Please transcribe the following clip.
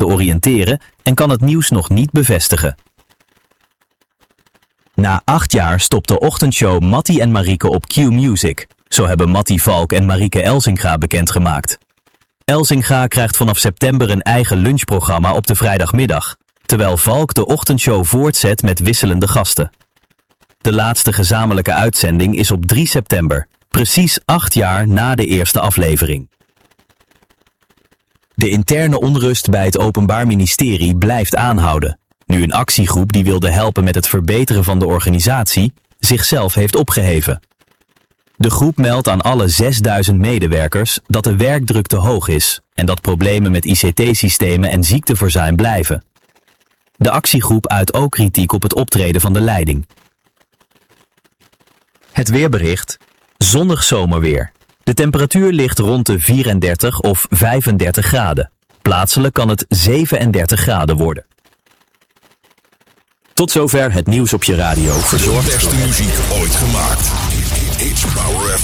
oriënteren en kan het nieuws nog niet bevestigen. Na 8 jaar stopt de ochtendshow Mattie en Marieke op Q-Music. Zo hebben Mattie Valk en Marieke Elsinga bekendgemaakt. Elsinga krijgt vanaf september een eigen lunchprogramma op de vrijdagmiddag, terwijl Valk de ochtendshow voortzet met wisselende gasten. De laatste gezamenlijke uitzending is op 3 september, precies 8 jaar na de eerste aflevering. De interne onrust bij het Openbaar Ministerie blijft aanhouden, nu een actiegroep die wilde helpen met het verbeteren van de organisatie zichzelf heeft opgeheven. De groep meldt aan alle 6000 medewerkers dat de werkdruk te hoog is en dat problemen met ICT-systemen en ziekteverzuim blijven. De actiegroep uit ook kritiek op het optreden van de leiding. Het weerbericht: zonnig zomerweer. De temperatuur ligt rond de 34 of 35 graden. Plaatselijk kan het 37 graden worden. Tot zover het nieuws op je radio. De beste muziek ooit gemaakt. It's Power